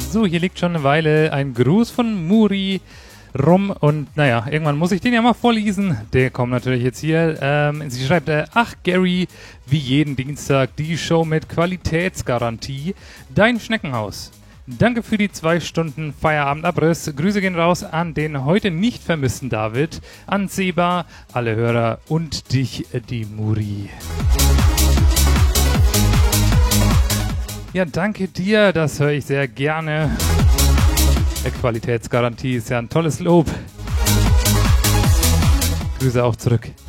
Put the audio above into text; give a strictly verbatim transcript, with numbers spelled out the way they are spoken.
So, hier liegt schon eine Weile ein Gruß von Muri rum und naja, irgendwann muss ich den ja mal vorlesen. Der kommt natürlich jetzt hier. Ähm, sie schreibt, äh, ach Gary, wie jeden Dienstag die Show mit Qualitätsgarantie. Dein Schneckenhaus. Danke für die zwei Stunden Feierabendabriss. Grüße gehen raus an den heute nicht vermissten David, an Seba, alle Hörer und dich, die Muri. Ja, danke dir, das höre ich sehr gerne. Qualitätsgarantie ist ja ein tolles Lob. Grüße auch zurück.